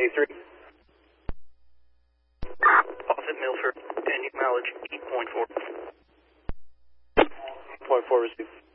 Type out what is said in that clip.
23. Offutt Milford, and you mileage 8.4. 8.4 received.